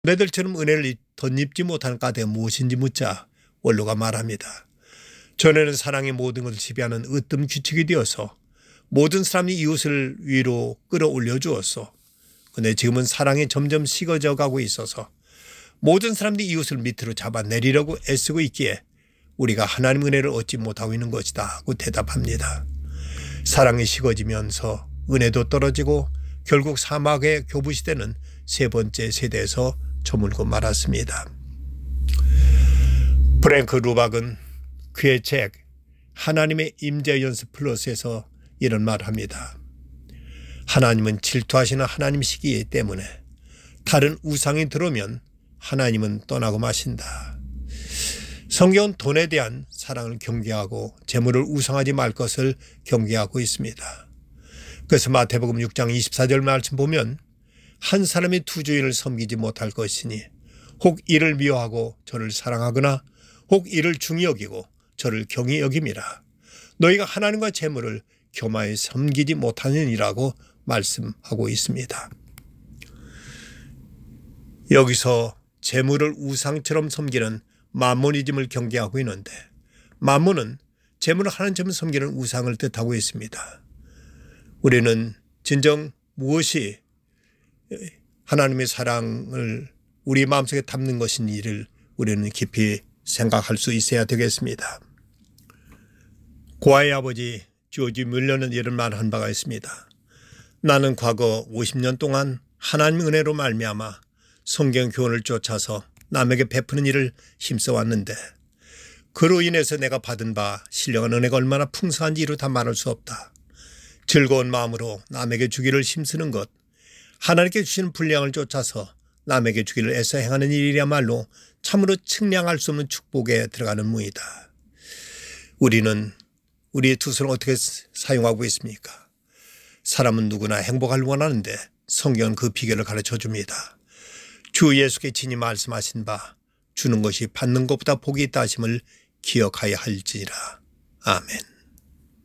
매들처럼 은혜를 덧입지 못하는 까닭은 무엇인지 묻자 원로가 말합니다. 전에는 사랑의 모든 것을 지배하는 으뜸 규칙이 되어서 모든 사람이 이웃을 위로 끌어올려 주었어. 그런데 지금은 사랑이 점점 식어져 가고 있어서 모든 사람들이 이웃을 밑으로 잡아내리려고 애쓰고 있기에 우리가 하나님의 은혜를 얻지 못하고 있는 것이다 하고 대답합니다. 사랑이 식어지면서 은혜도 떨어지고 결국 사막의 교부시대는 세 번째 세대에서 저물고 말았습니다. 프랭크 루박은 그의 책 하나님의 임재 연습 플러스에서 이런 말을 합니다. 하나님은 질투하시는 하나님이시기 때문에 다른 우상이 들어오면 하나님은 떠나고 마신다. 성경은 돈에 대한 사랑을 경계하고 재물을 우상하지 말 것을 경계하고 있습니다. 그래서 마태복음 6장 24절 말씀 보면 한 사람이 두 주인을 섬기지 못할 것이니 혹 이를 미워하고 저를 사랑하거나 혹 이를 중히 여기고 저를 경히 여김이라. 너희가 하나님과 재물을 교만히 섬기지 못하느니라고 말씀하고 있습니다. 여기서 재물을 우상처럼 섬기는 만모니즘을 경계하고 있는데 만모는 재물을 하나님처럼 섬기는 우상을 뜻하고 있습니다. 우리는 진정 무엇이 하나님의 사랑을 우리 마음속에 담는 것인지를 우리는 깊이 생각할 수 있어야 되겠습니다. 고아의 아버지 조지 뮬러는 이런 말을 한 바가 있습니다. 나는 과거 50년 동안 하나님의 은혜로 말미암아 성경 교훈을 쫓아서 남에게 베푸는 일을 힘써왔는데 그로 인해서 내가 받은 바 신령한 은혜가 얼마나 풍성한지 이루 다 말할 수 없다. 즐거운 마음으로 남에게 주기를 힘쓰는 것, 하나님께 주시는 분량을 쫓아서 남에게 주기를 애써 행하는 일이야말로 참으로 측량할 수 없는 축복에 들어가는 무이다. 우리는 우리의 두 손을 어떻게 사용하고 있습니까? 사람은 누구나 행복을 원하는데 성경은 그 비결을 가르쳐 줍니다. 주 예수께 친히 말씀하신 바 주는 것이 받는 것보다 복이 있다 하심을 기억하여 할지니라. 아멘.